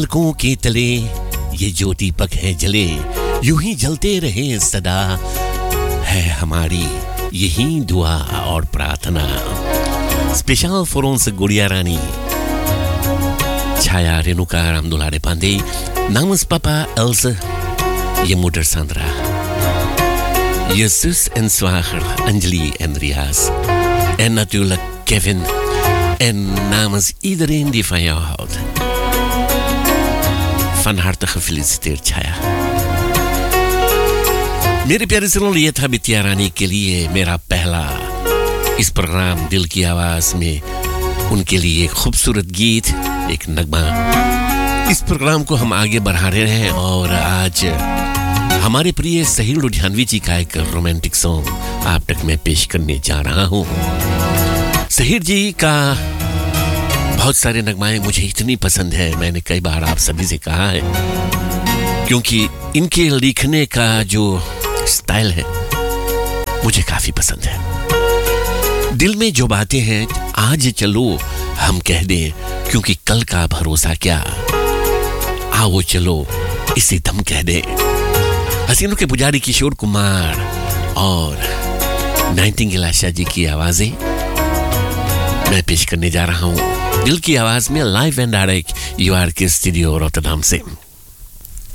पलकों के तले ये जो दीपक है जले, यूं ही जलते रहे सदा, है हमारी यही दुआ और प्रार्थना. स्पेशल फॉर ons गुड़िया रानी Chaya Renuka Ramdulare Pandey, namens papa Else, je moeder Sandra, je zus en zwager Anjali en Riaz, en natuurlijk Kevin, en namens iedereen die van jou houdt. Van harte gefeliciteerd, Chaya. मेरे प्यारे सुनो, ये था बिटिया रानी के लिए मेरा पहला इस प्रोग्राम दिल की आवाज में उनके लिए एक खूबसूरत गीत, एक नगमा. इस प्रोग्राम को हम आगे बढ़ा रहे हैं और आज हमारे प्रिय सहीर लुधियानवी जी का एक रोमांटिक सॉन्ग आप तक मैं पेश करने जा रहा हूं. सहीर जी का बहुत सारे नगमाएं मुझे इतनी पसंद है, मैंने कई बार आप सभी से कहा है, क्योंकि इनके लिखने का जो स्टाइल है मुझे काफी पसंद है. दिल में जो बातें हैं आज चलो हम कह दें, क्योंकि कल का भरोसा क्या, आओ चलो इसे दम कह दें. हसीनों के पुजारी किशोर कुमार और नाइटिंगेल आशा जी की आवाजें मैं पेश करने जा रहा हूं दिल की आवाज में, लाइव एंड डायरेक्ट यूआर के स्टूडियो रोटरडम से.